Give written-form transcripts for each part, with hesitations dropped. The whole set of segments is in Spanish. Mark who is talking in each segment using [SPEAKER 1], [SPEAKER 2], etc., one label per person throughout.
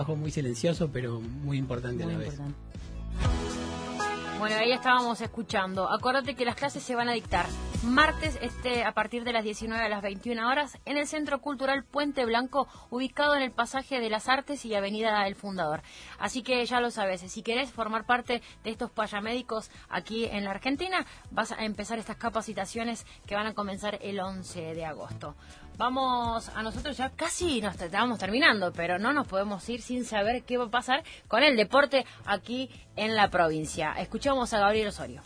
[SPEAKER 1] trabajo muy silencioso, pero muy importante a la vez.
[SPEAKER 2] Bueno, ahí estábamos escuchando. Acuérdate que las clases se van a dictar martes a partir de las 19 a las 21 horas en el Centro Cultural Puente Blanco, ubicado en el Pasaje de las Artes y Avenida El Fundador. Así que ya lo sabes, si querés formar parte de estos payamédicos aquí en la Argentina, vas a empezar estas capacitaciones que van a comenzar el 11 de agosto. Vamos, a nosotros ya casi nos estábamos terminando, pero no nos podemos ir sin saber qué va a pasar con el deporte aquí en la provincia. Escuchamos a Gabriel Osorio.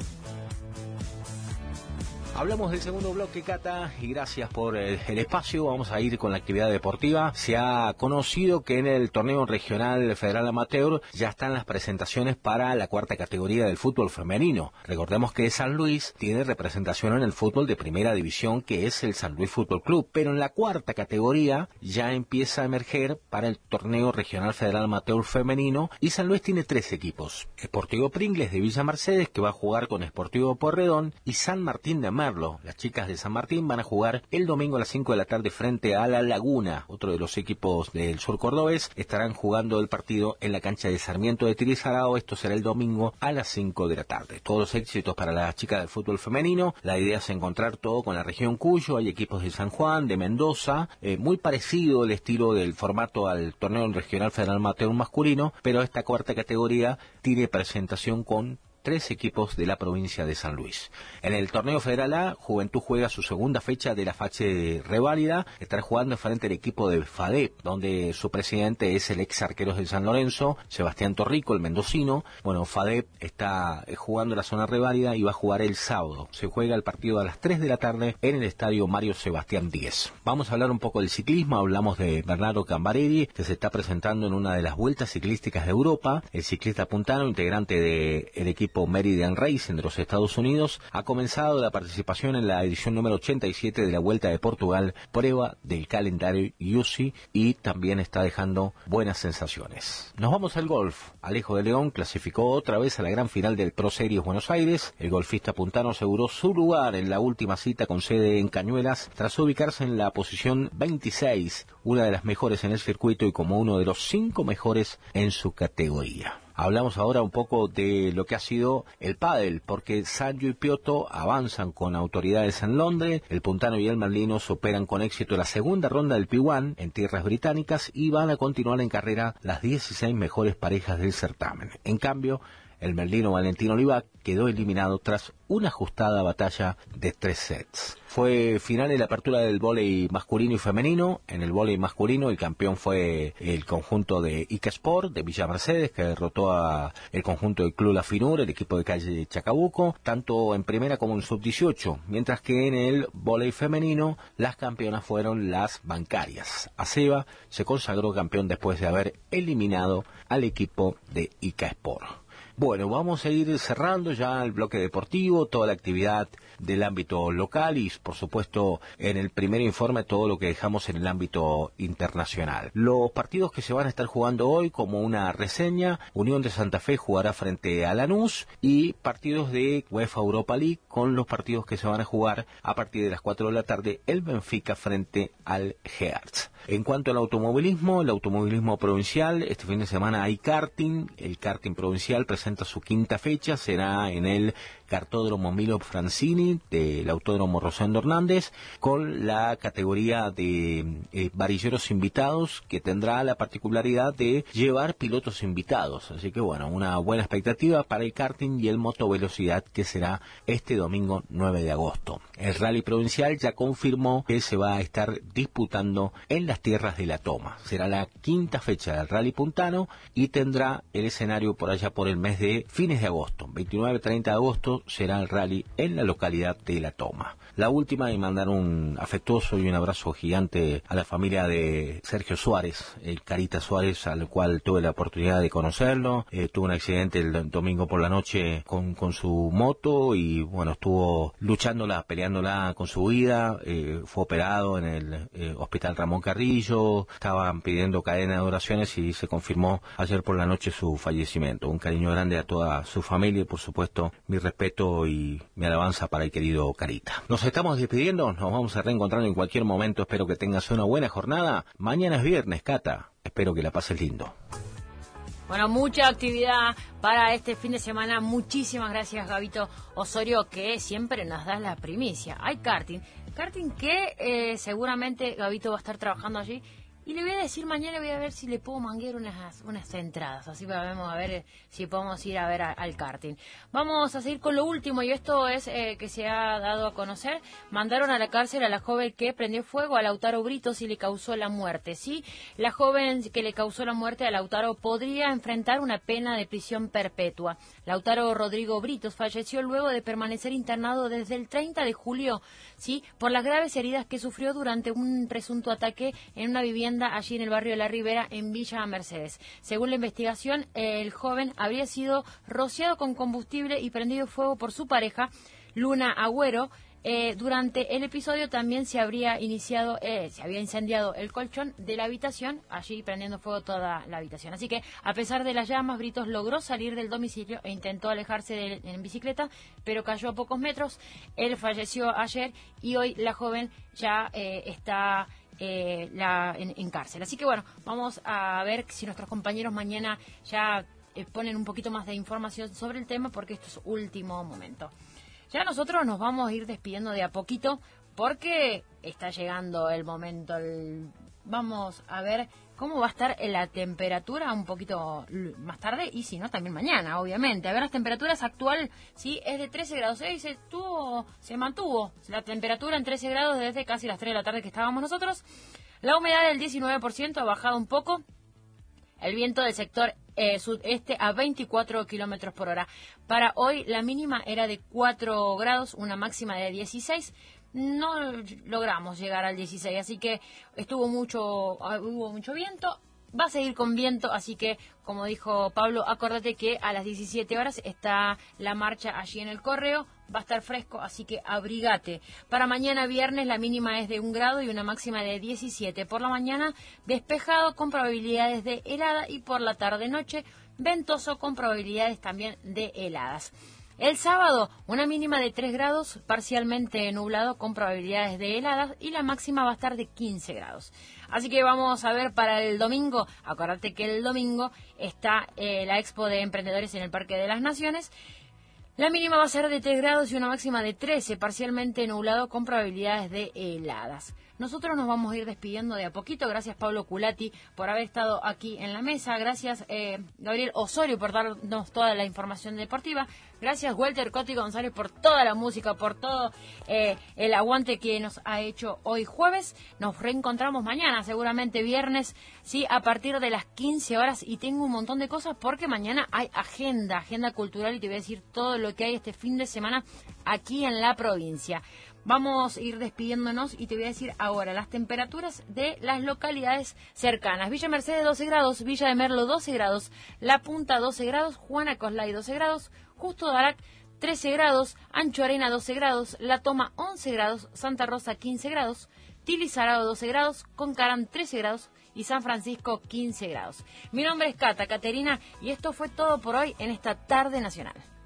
[SPEAKER 3] Hablamos del segundo bloque, Cata, y gracias por el espacio. Vamos a ir con la actividad deportiva. Se ha conocido que en el torneo regional federal amateur ya están las presentaciones para la cuarta categoría del fútbol femenino. Recordemos que San Luis tiene representación en el fútbol de primera división, que es el San Luis Fútbol Club, pero en la cuarta categoría ya empieza a emerger para el torneo regional federal amateur femenino, y San Luis tiene 3 equipos: Sportivo Pringles de Villa Mercedes, que va a jugar con Sportivo Porredón, y San Martín de Merlo. Las chicas de San Martín van a jugar el domingo a las 5 de la tarde frente a La Laguna. Otro de los equipos del sur cordobés estarán jugando el partido en la cancha de Sarmiento de Tirizarao. Esto será el domingo a las 5 de la tarde. Todos los éxitos para las chicas del fútbol femenino. La idea es encontrar todo con la región Cuyo. Hay equipos de San Juan, de Mendoza, muy parecido el estilo del formato al torneo regional federal amateur masculino, pero esta cuarta categoría tiene presentación con 3 equipos de la provincia de San Luis. En el torneo Federal A, Juventud juega su segunda fecha de la fase reválida. Estará jugando frente al equipo de FADEP, donde su presidente es el ex arquero de San Lorenzo, Sebastián Torrico, el mendocino. Bueno, FADEP está jugando la zona reválida y va a jugar el sábado. Se juega el partido a las 3 de la tarde en el estadio Mario Sebastián Díez. Vamos a hablar un poco del ciclismo. Hablamos de Bernardo Cambarelli, que se está presentando en una de las vueltas ciclísticas de Europa. El ciclista puntano, integrante del equipo Meridian Racing de los Estados Unidos, ha comenzado la participación en la edición número 87 de la Vuelta de Portugal, prueba del calendario UCI, y también está dejando buenas sensaciones. Nos vamos al golf. Alejo de León clasificó otra vez a la gran final del Pro Series Buenos Aires. El golfista puntano aseguró su lugar en la última cita con sede en Cañuelas, tras ubicarse en la posición 26, una de las mejores en el circuito y como uno de los 5 mejores en su categoría. Hablamos ahora un poco de lo que ha sido el pádel, porque Sancho y Piotto avanzan con autoridades en Londres. El puntano y el merlino superan con éxito la segunda ronda del P1 en tierras británicas y van a continuar en carrera las 16 mejores parejas del certamen. En cambio, el merlino Valentín Olivac quedó eliminado tras una ajustada batalla de 3 sets. Fue final en la apertura del vóley masculino y femenino. En el vóley masculino el campeón fue el conjunto de Ica Sport de Villa Mercedes, que derrotó a el conjunto del Club La Finur, el equipo de calle Chacabuco, tanto en primera como en sub-18, mientras que en el vóley femenino las campeonas fueron las bancarias. Aceba se consagró campeón después de haber eliminado al equipo de Ica Sport. Bueno, vamos a ir cerrando ya el bloque deportivo, toda la actividad del ámbito local y, por supuesto, en el primer informe todo lo que dejamos en el ámbito internacional. Los partidos que se van a estar jugando hoy, como una reseña: Unión de Santa Fe jugará frente a Lanús, y partidos de UEFA Europa League con los partidos que se van a jugar a partir de las 4 de la tarde, el Benfica frente al Hertz. En cuanto al automovilismo, el automovilismo provincial, este fin de semana hay karting. El karting provincial presenta su quinta fecha, será en el Kartódromo Milo Francini del Autódromo Rosendo Hernández, con la categoría de varilleros invitados, que tendrá la particularidad de llevar pilotos invitados. Así que bueno, una buena expectativa para el karting y el motovelocidad, que será este domingo 9 de agosto. El rally provincial ya confirmó que se va a estar disputando en las tierras de La Toma. Será la quinta fecha del rally puntano y tendrá el escenario por allá por el mes de fines de agosto. 29-30 de agosto será el rally en la localidad de La Toma. La última, y mandar un afectuoso y un abrazo gigante a la familia de Sergio Suárez, el Carita Suárez, al cual tuve la oportunidad de conocerlo. Tuvo un accidente el domingo por la noche con su moto y bueno, estuvo luchándola, peleándola con su vida. Fue operado en el Hospital Ramón Carrillo. Estaban pidiendo cadena de oraciones y se confirmó ayer por la noche su fallecimiento. Un cariño grande a toda su familia y, por supuesto, mi respeto y mi alabanza para el querido Carita. Nos estamos despidiendo, nos vamos a reencontrar en cualquier momento. Espero que tengas una buena jornada. Mañana es viernes, Cata. espero que la pases lindo.
[SPEAKER 2] Bueno, mucha actividad para este fin de semana. Muchísimas gracias, Gabito Osorio, que siempre nos das la primicia. Hay karting que seguramente Gabito va a estar trabajando allí. Y le voy a decir mañana, voy a ver si le puedo manguear unas entradas. Así vamos a ver si podemos ir a ver al karting. Vamos a seguir con lo último, y esto es que se ha dado a conocer. Mandaron a la cárcel a la joven que prendió fuego a Lautaro Britos y le causó la muerte. Sí, la joven que le causó la muerte a Lautaro podría enfrentar una pena de prisión perpetua. Lautaro Rodrigo Britos falleció luego de permanecer internado desde el 30 de julio, sí, por las graves heridas que sufrió durante un presunto ataque en una vivienda allí en el barrio de La Ribera, en Villa Mercedes. Según la investigación, el joven habría sido rociado con combustible y prendido fuego por su pareja, Luna Agüero. Durante el episodio también se había incendiado el colchón de la habitación, allí prendiendo fuego toda la habitación. Así que, a pesar de las llamas, Britos logró salir del domicilio e intentó alejarse en bicicleta, pero cayó a pocos metros. Él falleció ayer y hoy la joven ya está en cárcel. Así que bueno, vamos a ver si nuestros compañeros mañana ya ponen un poquito más de información sobre el tema, porque esto es último momento. Ya nosotros nos vamos a ir despidiendo de a poquito porque está llegando el momento. Vamos a ver cómo va a estar la temperatura un poquito más tarde, y si no, también mañana, obviamente. A ver, las temperaturas actual, sí, es de 13 grados. Se mantuvo la temperatura en 13 grados desde casi las 3 de la tarde que estábamos nosotros. La humedad del 19% ha bajado un poco. El viento del sector sudeste a 24 kilómetros por hora. Para hoy la mínima era de 4 grados, una máxima de 16. No logramos llegar al 16, así que hubo mucho viento. Va a seguir con viento, así que, como dijo Pablo, acuérdate que a las 17 horas está la marcha allí en el Correo. Va a estar fresco, así que abrigate. Para mañana viernes la mínima es de 1 grado y una máxima de 17. Por la mañana despejado con probabilidades de helada, y por la tarde-noche ventoso con probabilidades también de heladas. El sábado, una mínima de 3 grados, parcialmente nublado con probabilidades de heladas, y la máxima va a estar de 15 grados. Así que vamos a ver para el domingo. Acuérdate que el domingo está la Expo de Emprendedores en el Parque de las Naciones. La mínima va a ser de 3 grados y una máxima de 13, parcialmente nublado con probabilidades de heladas. Nosotros nos vamos a ir despidiendo de a poquito. Gracias, Pablo Culati, por haber estado aquí en la mesa. Gracias, Gabriel Osorio, por darnos toda la información deportiva. Gracias, Walter Coti González, por toda la música, por todo el aguante que nos ha hecho hoy jueves. Nos reencontramos mañana, seguramente viernes, sí, a partir de las 15 horas. Y tengo un montón de cosas porque mañana hay agenda cultural, y te voy a decir todo lo que hay este fin de semana aquí en la provincia. Vamos a ir despidiéndonos y te voy a decir ahora las temperaturas de las localidades cercanas. Villa Mercedes 12 grados, Villa de Merlo 12 grados, La Punta 12 grados, Juana Coslay 12 grados, Justo Darac 13 grados, Ancho Arena 12 grados, La Toma 11 grados, Santa Rosa 15 grados, Tilizarado 12 grados, Concarán 13 grados y San Francisco 15 grados. Mi nombre es Caterina, y esto fue todo por hoy en esta tarde nacional.